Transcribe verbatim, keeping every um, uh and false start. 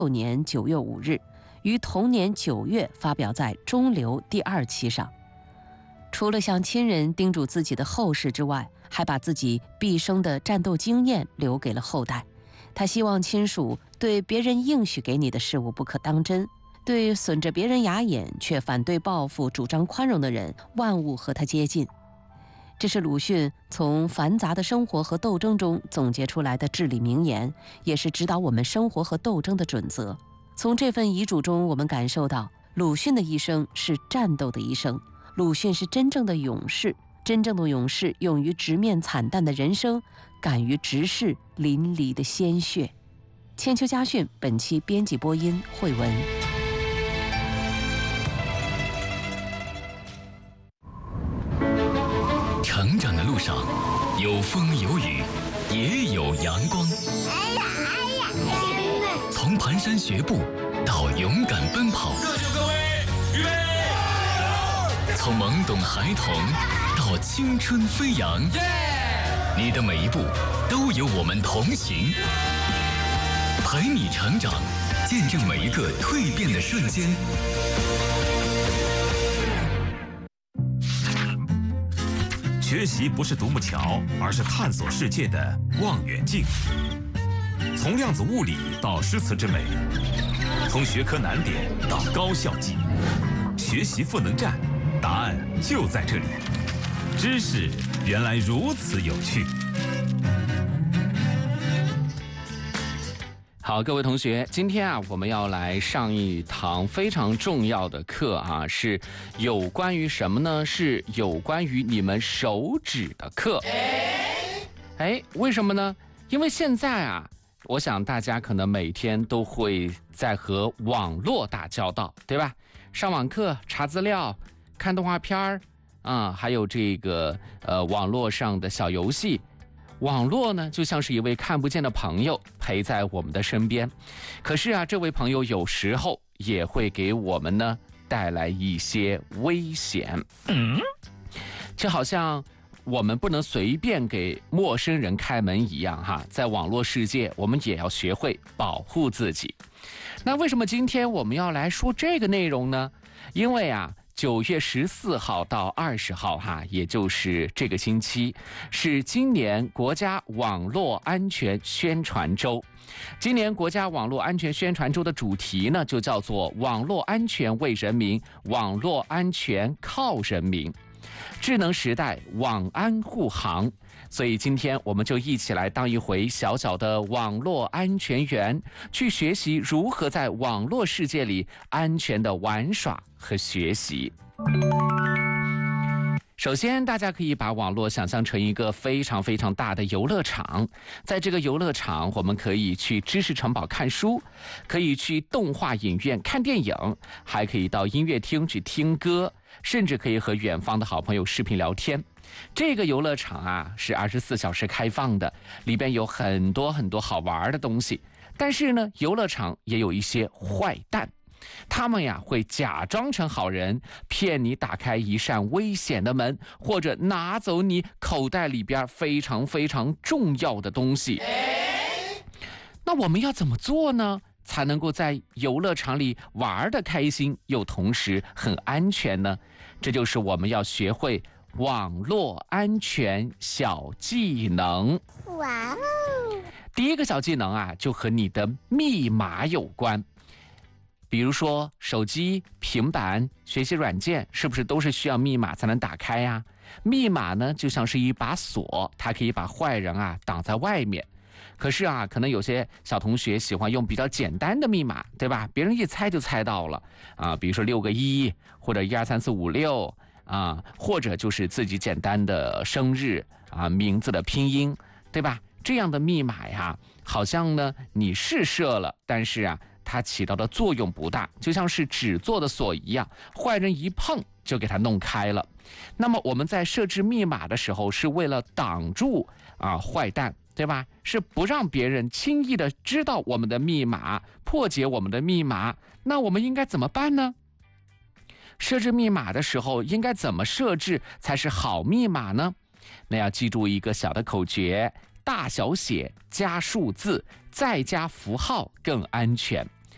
六年九月五日，于同年九月发表在《中流》第二期上。除了向亲人叮嘱自己的后事之外，还把自己毕生的战斗经验留给了后代。他希望亲属对别人应许给你的事物不可当真，对损着别人牙眼却反对报复、主张宽容的人，万物和他接近。这是鲁迅从繁杂的生活和斗争中总结出来的至理名言，也是指导我们生活和斗争的准则。从这份遗嘱中，我们感受到鲁迅的一生是战斗的一生，鲁迅是真正的勇士，真正的勇士勇于直面惨淡的人生，敢于直视淋漓的鲜血。千秋家训本期编辑播音慧文。 成长的路上，有风有雨，也有阳光。 哎呀哎呀哎呀！ 从蹒跚学步到勇敢奔跑， 热血各位，预备！ 从懵懂孩童到青春飞扬，你的每一步都有我们同行，陪你成长，见证每一个蜕变的瞬间。 学习不是独木桥，而是探索世界的望远镜。从量子物理到诗词之美，从学科难点到高效记忆，学习赋能站，答案就在这里。知识原来如此有趣。 好，各位同学，今天啊，我们要来上一堂非常重要的课啊，是有关于什么呢？是有关于你们手指的课。哎，为什么呢？因为现在啊，我想大家可能每天都会在和网络打交道，对吧？上网课、查资料、看动画片儿啊，还有这个呃网络上的小游戏。网络呢，就像是一位看不见的朋友陪在我们的身边，可是啊，这位朋友有时候也会给我们呢带来一些危险。嗯，就好像我们不能随便给陌生人开门一样哈，在网络世界，我们也要学会保护自己。那为什么今天我们要来说这个内容呢？因为啊，九月十四号到二十号哈，也就是这个星期，是今年国家网络安全宣传周。今年国家网络安全宣传周的主题呢，就叫做网络安全为人民，网络安全靠人民。智能时代，网安护航。所以今天我们就一起来当一回小小的网络安全员，去学习如何在网络世界里安全的玩耍和学习。首先，大家可以把网络想象成一个非常非常大的游乐场，在这个游乐场，我们可以去知识城堡看书，可以去动画影院看电影，还可以到音乐厅去听歌，甚至可以和远方的好朋友视频聊天。这个游乐场啊，是二十四小时开放的，里边有很多很多好玩的东西。但是呢，游乐场也有一些坏蛋，他们呀会假装成好人，骗你打开一扇危险的门，或者拿走你口袋里边非常非常重要的东西。那我们要怎么做呢？才能够在游乐场里玩得开心，又同时很安全呢？这就是我们要学会网络安全小技能。 哇哦！ 第一个小技能啊，就和你的密码有关。比如说手机、平板、学习软件，是不是都是需要密码才能打开呀？密码呢，就像是一把锁，它可以把坏人啊挡在外面。可是啊，可能有些小同学喜欢用比较简单的密码，对吧？别人一猜就猜到了啊，比如说六个一，或者一二三四五六啊，或者就是自己简单的生日啊、名字的拼音，对吧？这样的密码呀，好像呢你是设了，但是啊，它起到的作用不大，就像是纸做的锁一样，坏人一碰就给它弄开了。那么我们在设置密码的时候，是为了挡住啊坏蛋，对吧？是不让别人轻易的知道我们的密码，破解我们的密码。那我们应该怎么办呢？设置密码的时候应该怎么设置才是好密码呢？那要记住一个小的口诀：大小写加数字再加符号更安全。